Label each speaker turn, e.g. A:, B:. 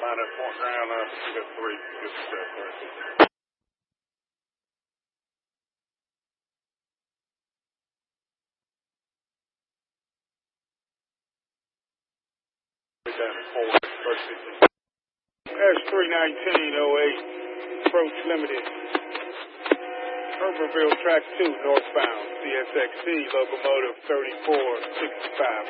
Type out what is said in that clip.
A: line at point ground. We got 3. Good success there. Down at 4, S31908, approach limited. Herberville Track 2, northbound, CSXT, locomotive 3465.